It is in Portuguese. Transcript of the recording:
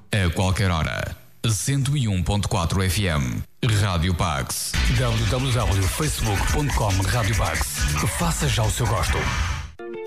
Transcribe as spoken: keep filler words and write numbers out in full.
a qualquer hora. cento e um ponto quatro F M. Rádio Pax. w w w ponto facebook ponto com Rádio Pax. Faça já o seu gosto.